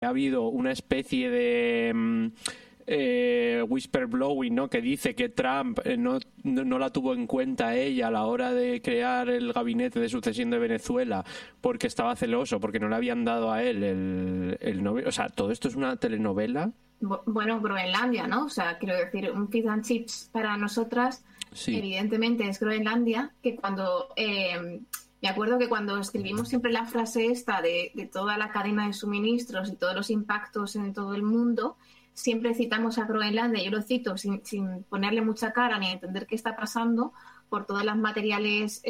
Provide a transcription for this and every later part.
ha habido una especie de whisper blowing, ¿no? Que dice que Trump no la tuvo en cuenta ella a la hora de crear el gabinete de sucesión de Venezuela porque estaba celoso, porque no le habían dado a él el Nobel. O sea, todo esto es una telenovela. Bueno, Groenlandia, ¿no? O sea, quiero decir, un fish and chips para nosotras, sí, evidentemente es Groenlandia, que cuando... me acuerdo que cuando escribimos siempre la frase esta de toda la cadena de suministros y todos los impactos en todo el mundo, siempre citamos a Groenlandia. Yo lo cito sin ponerle mucha cara ni entender qué está pasando por todos los materiales,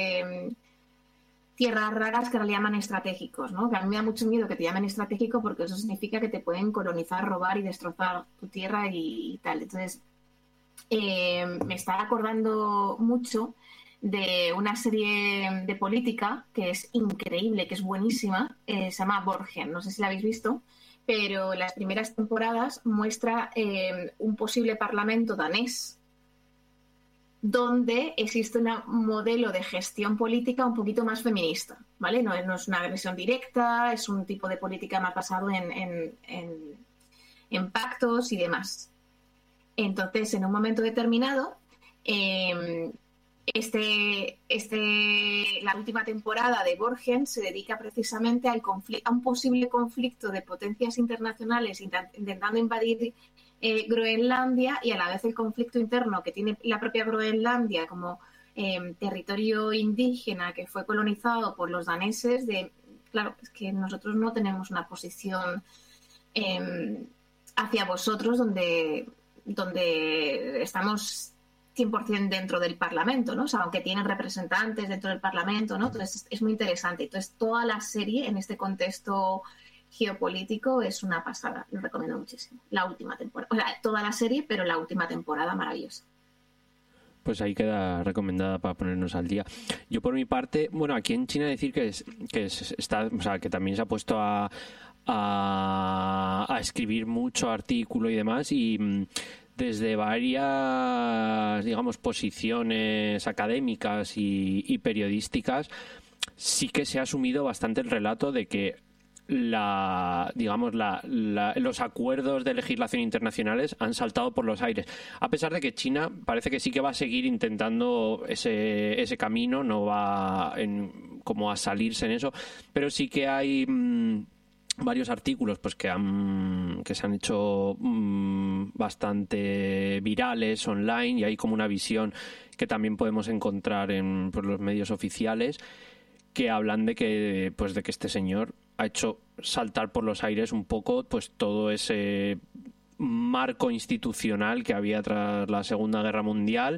tierras raras que ahora le llaman estratégicos, ¿no? Que a mí me da mucho miedo que te llamen estratégico porque eso significa que te pueden colonizar, robar y destrozar tu tierra y tal. Entonces, me está acordando mucho de una serie de política que es increíble, que es buenísima, se llama Borgen, no sé si la habéis visto, pero las primeras temporadas muestra un posible parlamento danés donde existe un modelo de gestión política un poquito más feminista, ¿vale? No es una agresión directa, es un tipo de política más basado en pactos y demás. Entonces, en un momento determinado, la última temporada de Borgen se dedica precisamente a un posible conflicto de potencias internacionales intentando invadir Groenlandia, y a la vez el conflicto interno que tiene la propia Groenlandia como territorio indígena que fue colonizado por los daneses. Claro, es que nosotros no tenemos una posición hacia vosotros donde estamos 100% dentro del Parlamento, ¿no? O sea, aunque tienen representantes dentro del Parlamento, ¿no? Entonces es muy interesante. Entonces toda la serie en este contexto geopolítico es una pasada, lo recomiendo muchísimo. La última temporada, o sea, toda la serie, pero la última temporada maravillosa. Pues ahí queda recomendada para ponernos al día. Yo por mi parte, bueno, aquí en China decir que también se ha puesto a escribir mucho artículo y demás, y desde varias, digamos, posiciones académicas y periodísticas sí que se ha asumido bastante el relato de que los acuerdos de legislación internacionales han saltado por los aires, a pesar de que China parece que sí que va a seguir intentando ese camino, no va como a salirse en eso, pero sí que hay varios artículos pues que se han hecho bastante virales online, y hay como una visión que también podemos encontrar en los medios oficiales, que hablan de que este señor ha hecho saltar por los aires un poco pues todo ese marco institucional que había tras la Segunda Guerra Mundial,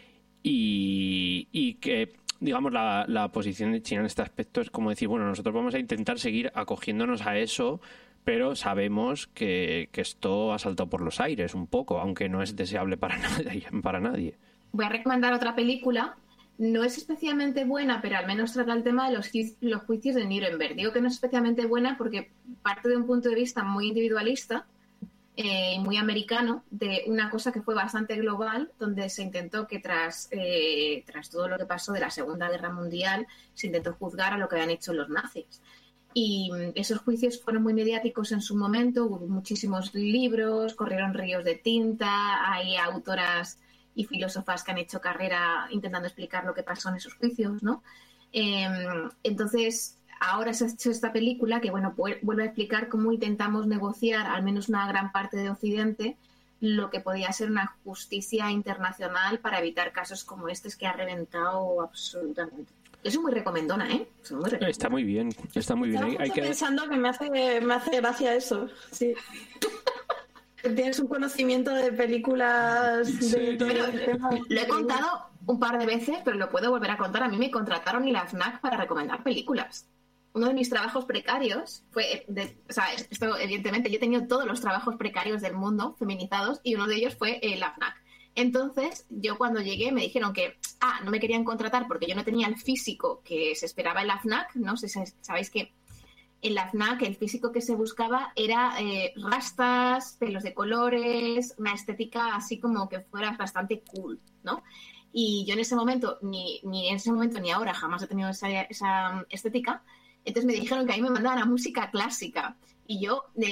y que, digamos, la posición de China en este aspecto es como decir, bueno, nosotros vamos a intentar seguir acogiéndonos a eso, pero sabemos que esto ha saltado por los aires un poco, aunque no es deseable para nadie. Voy a recomendar otra película. No es especialmente buena, pero al menos trata el tema de los juicios de Nuremberg. Digo que no es especialmente buena porque parte de un punto de vista muy individualista y muy americano, de una cosa que fue bastante global, donde se intentó que tras todo lo que pasó de la Segunda Guerra Mundial, se intentó juzgar a lo que habían hecho los nazis. Y esos juicios fueron muy mediáticos en su momento, hubo muchísimos libros, corrieron ríos de tinta, hay autoras y filósofas que han hecho carrera intentando explicar lo que pasó en esos juicios, ¿no? Entonces, ahora se ha hecho esta película que, bueno, vuelve a explicar cómo intentamos negociar, al menos una gran parte de Occidente, lo que podía ser una justicia internacional para evitar casos como estos que ha reventado absolutamente. Yo soy muy recomendona, ¿eh? Está muy bien, está muy bien. Estaba pensando que me hace gracia eso, sí. Tienes un conocimiento de películas de todo el tema. Lo he contado un par de veces, pero lo puedo volver a contar. A mí me contrataron en la FNAC para recomendar películas. Uno de mis trabajos precarios fue... esto, evidentemente, yo he tenido todos los trabajos precarios del mundo feminizados, y uno de ellos fue la FNAC. Entonces, yo cuando llegué me dijeron que no me querían contratar porque yo no tenía el físico que se esperaba en la FNAC, ¿no? Sabéis que en la FNAC el físico que se buscaba era rastas, pelos de colores, una estética así como que fuera bastante cool, ¿no? Y yo en ese momento, ni en ese momento ni ahora, jamás he tenido esa estética. Entonces me dijeron que a mí me mandaban a música clásica. y yo